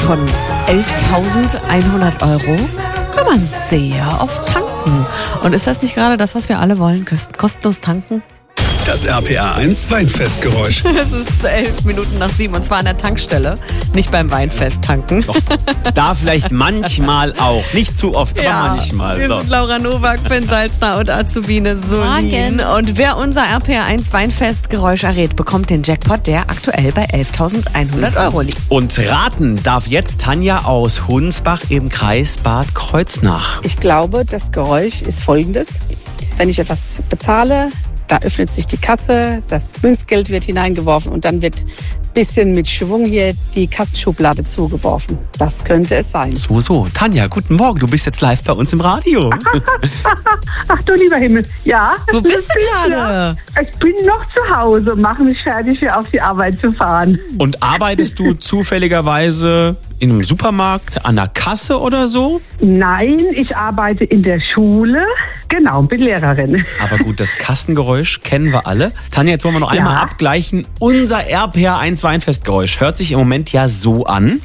von 11.100 € kann man sehr oft tanken. Und ist das nicht gerade das, was wir alle wollen? Kostenlos tanken? Das RPA 1 Weinfestgeräusch. Es ist 11 Minuten nach 7 und zwar an der Tankstelle, nicht beim Weinfest tanken. Doch, da vielleicht manchmal auch. Nicht zu oft, aber manchmal. Wir sind Laura Nowak, Ben Salzner und Azubine Solin. Und wer unser RPA 1 Weinfestgeräusch errät, bekommt den Jackpot, der aktuell bei 11.100 € liegt. Und raten darf jetzt Tanja aus Hunsbach im Kreis Bad Kreuznach. Ich glaube, das Geräusch ist folgendes. Wenn ich etwas bezahle, da öffnet sich die Kasse, das Münzgeld wird hineingeworfen und dann wird ein bisschen mit Schwung hier die Kassenschublade zugeworfen. Das könnte es sein. So. Tanja, guten Morgen. Du bist jetzt live bei uns im Radio. Ach du lieber Himmel. Ja. Wo bist du gerade? Ich bin noch zu Hause, mache mich fertig, für auf die Arbeit zu fahren. Und arbeitest du zufälligerweise in einem Supermarkt an der Kasse oder so? Nein, ich arbeite in der Schule. Genau, bin Lehrerin. Aber gut, das Kassengeräusch kennen wir alle. Tanja, jetzt wollen wir noch einmal abgleichen. Unser RPA 1 Weinfestgeräusch hört sich im Moment ja so an.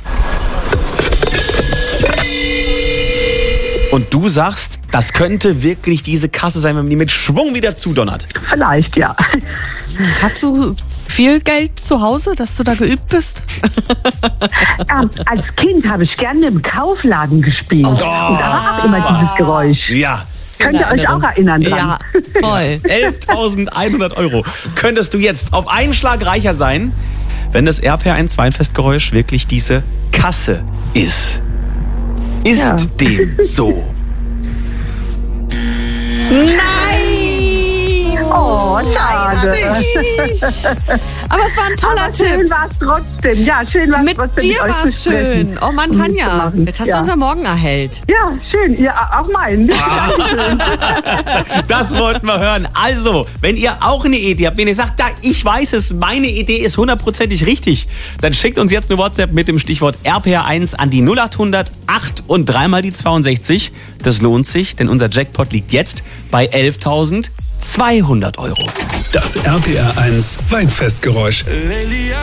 Und du sagst, das könnte wirklich diese Kasse sein, wenn man die mit Schwung wieder zudonnert. Vielleicht, ja. Hast du viel Geld zu Hause, dass du da geübt bist? Als Kind habe ich gerne im Kaufladen gespielt. Und da war immer dieses Geräusch. Ja. Könnt ihr euch auch erinnern dran? Ja, voll. 11.100 € könntest du jetzt auf einen Schlag reicher sein, wenn das RPA 1 Weinfestgeräusch wirklich diese Kasse ist. Ist dem so? Nein! Oh, schade. Aber es war ein toller Aber Tipp. schön war es trotzdem. Ja, schön war es Mit trotzdem. dir war es schön. Oh Mann, Tanja, jetzt hast du unser Morgen erhellt. Ja, schön. Ja, auch meinen. Das wollten wir hören. Also, wenn ihr auch eine Idee habt, wenn ihr sagt, ich weiß es, meine Idee ist 100%ig richtig, dann schickt uns jetzt eine WhatsApp mit dem Stichwort RPA1 an die 0800 8 und 3 mal die 62. Das lohnt sich, denn unser Jackpot liegt jetzt bei 11.200 €. Das RPA 1 Weinfestgeräusch.